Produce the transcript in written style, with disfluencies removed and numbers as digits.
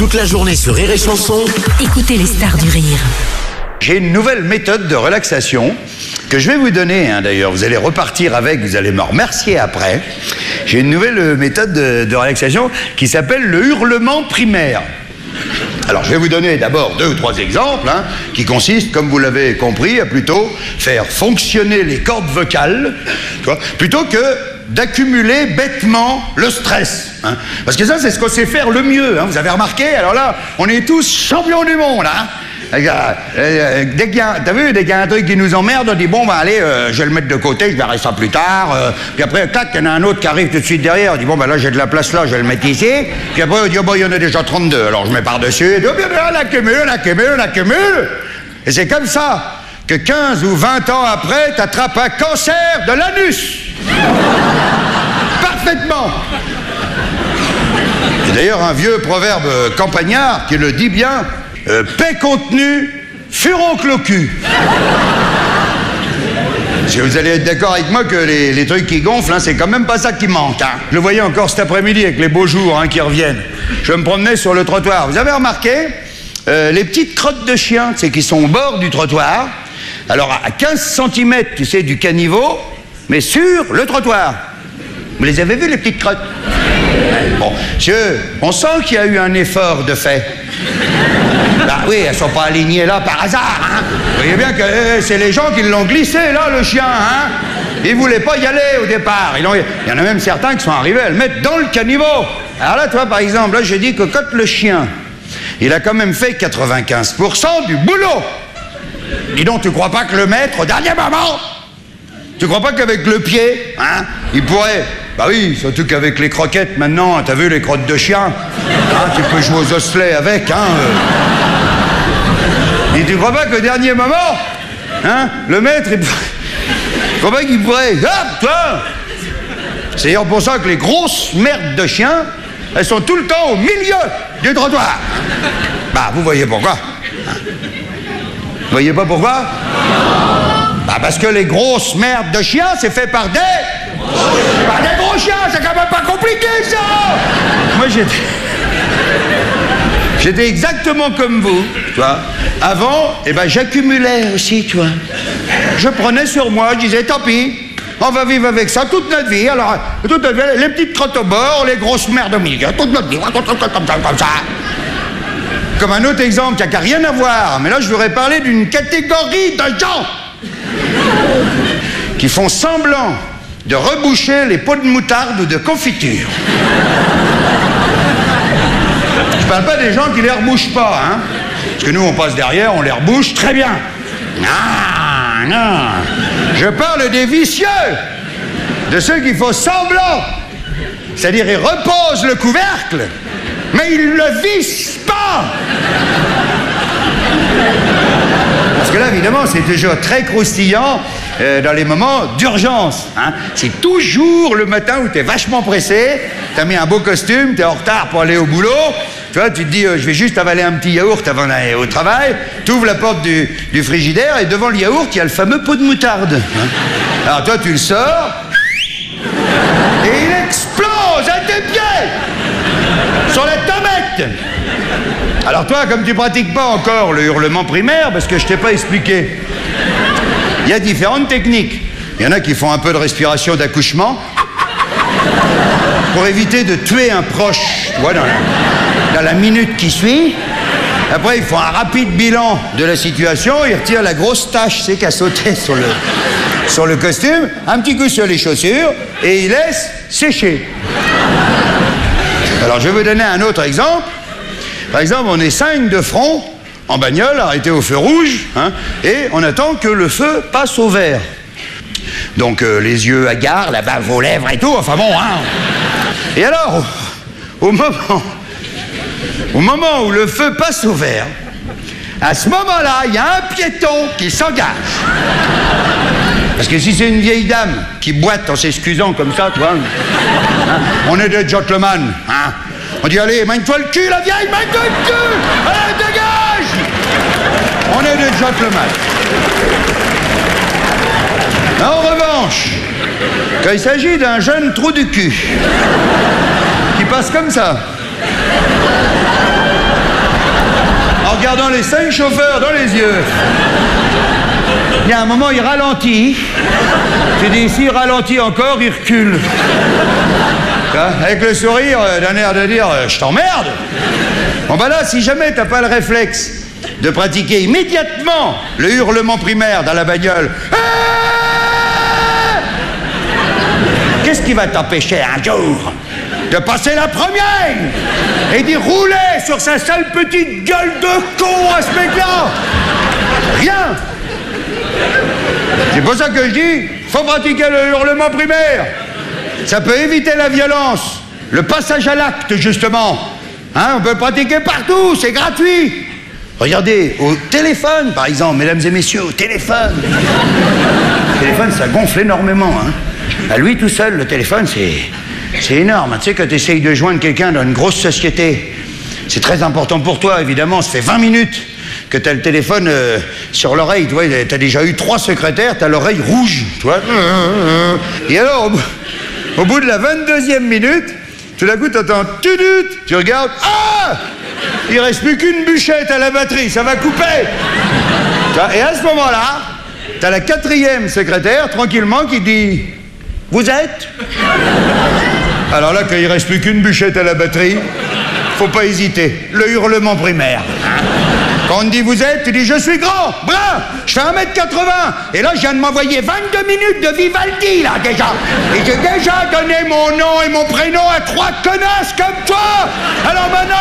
Toute la journée sur Rire et Chanson. Écoutez les stars du rire. J'ai une nouvelle méthode de relaxation que je vais vous donner, d'ailleurs. Vous allez repartir avec, vous allez me remercier après. J'ai une nouvelle méthode de relaxation qui s'appelle le hurlement primaire. Alors, je vais vous donner d'abord 2 ou 3 exemples, qui consistent, comme vous l'avez compris, à plutôt faire fonctionner les cordes vocales, plutôt que d'accumuler bêtement le stress. Parce que ça, c'est ce qu'on sait faire le mieux. Vous avez remarqué? Alors là, on est tous champions du monde. Dès qu'il y a un truc qui nous emmerde, on dit bon, bah allez, je vais le mettre de côté, je verrai ça plus tard. Puis après, tac, il y en a un autre qui arrive tout de suite derrière. On dit bon, bah là, j'ai de la place là, je vais le mettre ici. Puis après, on dit oh, bah, il y en a déjà 32, alors je mets par-dessus. Et on accumule. Et c'est comme ça que 15 ou 20 ans après, t'attrapes un cancer de l'anus. Parfaitement. Et d'ailleurs, un vieux proverbe campagnard qui le dit bien. Paix contenue, furoncle au cul. Parce que vous allez être d'accord avec moi que les trucs qui gonflent, c'est quand même pas ça qui manque. Je le voyais encore cet après-midi avec les beaux jours qui reviennent. Je me promenais sur le trottoir. Vous avez remarqué les petites crottes de chiens, qui sont au bord du trottoir. Alors à 15 cm, tu sais, du caniveau, mais sur le trottoir. Vous les avez vues, les petites crottes? Bon, on sent qu'il y a eu un effort de fait. Bah oui, elles sont pas alignées là par hasard. Vous voyez bien que c'est les gens qui l'ont glissé là, le chien. Ils voulaient pas y aller au départ. Il y en a même certains qui sont arrivés à le mettre dans le caniveau. Alors là, toi, par exemple, là, je dis que quand le chien, il a quand même fait 95% du boulot. Dis donc, tu crois pas que le maître, au dernier moment, tu crois pas qu'avec le pied, il pourrait... Bah oui, surtout qu'avec les croquettes, maintenant, t'as vu les crottes de chien, tu peux jouer aux osselets avec, Et tu crois pas qu'au dernier moment, le maître, tu crois pas qu'il pourrait... C'est d'ailleurs pour ça que les grosses merdes de chiens, elles sont tout le temps au milieu du trottoir. Bah, vous voyez pourquoi. Vous voyez pas pourquoi? Bah, parce que les grosses merdes de chiens, c'est fait par des gros chiens, c'est quand même pas compliqué, ça. Moi, j'étais exactement comme vous, tu vois. Avant, j'accumulais aussi, tu vois. Je prenais sur moi, je disais, tant pis, on va vivre avec ça toute notre vie. Alors, toute notre vie, les petites crottes au bord, les grosses merdes au milieu, toute notre vie, comme ça. Comme un autre exemple qui n'a rien à voir, mais là, je voudrais parler d'une catégorie de gens qui font semblant de reboucher les pots de moutarde ou de confiture. Je parle pas des gens qui les rebouchent pas, parce que nous, on passe derrière, on les rebouche très bien. Non. Je parle des vicieux, de ceux qui font semblant. C'est-à-dire, ils reposent le couvercle, mais ils ne le vissent pas. Parce que là, évidemment, c'est toujours très croustillant dans les moments d'urgence. C'est toujours le matin où tu es vachement pressé, tu as mis un beau costume, tu es en retard pour aller au boulot. Tu vois, tu te dis, je vais juste avaler un petit yaourt avant d'aller au travail. Tu ouvres la porte du frigidaire et devant le yaourt, il y a le fameux pot de moutarde. Alors toi, tu le sors et il explose à tes pieds sur la tomate. Alors toi, comme tu pratiques pas encore le hurlement primaire, parce que je t'ai pas expliqué, il y a différentes techniques. Il y en a qui font un peu de respiration d'accouchement pour éviter de tuer un proche, tu vois, dans la minute qui suit. Après, ils font un rapide bilan de la situation, ils retirent la grosse tache, qui a sauté sur le costume, un petit coup sur les chaussures, et ils laissent sécher. Alors, je vais vous donner un autre exemple. Par exemple, on est 5 de front, en bagnole, arrêtés au feu rouge, et on attend que le feu passe au vert. Donc, les yeux hagards, la bave aux lèvres et tout, enfin bon, Et alors, au moment où le feu passe au vert, à ce moment-là, il y a un piéton qui s'engage. Parce que si c'est une vieille dame qui boite en s'excusant comme ça, tu vois, on est des gentlemen, On dit, allez, mène-toi le cul, la vieille, mène-toi le cul! Allez, dégage! On est des gentlemen. En revanche, quand il s'agit d'un jeune trou du cul, qui passe comme ça, regardant les 5 chauffeurs dans les yeux. Il y a un moment, il ralentit. Tu dis, s'il ralentit encore, il recule. Avec le sourire d'un air de dire, je t'emmerde. Bon ben là, si jamais t'as pas le réflexe de pratiquer immédiatement le hurlement primaire dans la bagnole, qu'est-ce qui va t'empêcher un jour de passer la première et d'y rouler sur sa sale petite gueule de con à ce mec-là? Rien. C'est pour ça que je dis, faut pratiquer le hurlement primaire. Ça peut éviter la violence, le passage à l'acte, justement. Hein, on peut le pratiquer partout, c'est gratuit. Regardez, au téléphone, par exemple, mesdames et messieurs, au téléphone. Le téléphone, ça gonfle énormément. Hein. À lui tout seul, le téléphone, c'est énorme. Tu sais, quand tu essayes de joindre quelqu'un dans une grosse société, c'est très important pour toi, évidemment. Ça fait 20 minutes que tu as le téléphone sur l'oreille. Tu vois, tu as déjà eu 3 secrétaires, tu as l'oreille rouge. Tu vois. Et alors, au bout de la 22e minute, tout d'un coup, tu entends tudut, tu regardes, ah! Il reste plus qu'une bûchette à la batterie, ça va couper. Et à ce moment-là, tu as la 4e secrétaire, tranquillement, qui dit, vous êtes? Alors là, quand il reste plus qu'une bûchette à la batterie, faut pas hésiter, le hurlement primaire. Quand on te dit vous êtes, tu dis je suis grand, brun, je fais 1m80. Et là, je viens de m'envoyer 22 minutes de Vivaldi, là, déjà. Et j'ai déjà donné mon nom et mon prénom à 3 connasses comme toi. Alors maintenant,